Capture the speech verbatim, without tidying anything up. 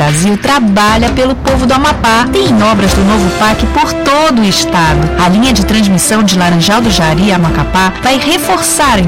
Brasil trabalha pelo povo do Amapá. Tem obras do novo P A C por todo o estado. A linha de transmissão de Laranjal do Jari a Macapá vai reforçar a